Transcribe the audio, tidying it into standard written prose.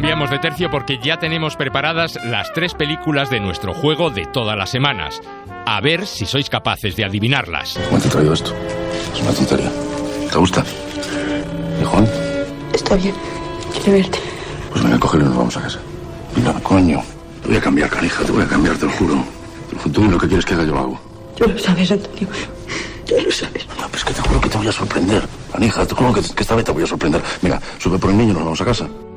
cambiamos de tercio porque ya tenemos preparadas las 3 películas de nuestro juego de todas las semanas. A ver si sois capaces de adivinarlas. ¿Cómo te he traído esto? Es una tontería. ¿Te gusta? ¿Y Juan? Está bien. Quiere verte. Pues venga, cógelo y nos vamos a casa. Venga, coño. Te voy a cambiar, canija. Te voy a cambiar, te lo juro. Tú lo que quieres que haga, yo lo hago. Tú lo sabes, Antonio. Tú lo sabes. No, pero es que te juro que te voy a sorprender. Canija, te juro que esta vez te voy a sorprender. Mira, sube por el niño y nos vamos a casa.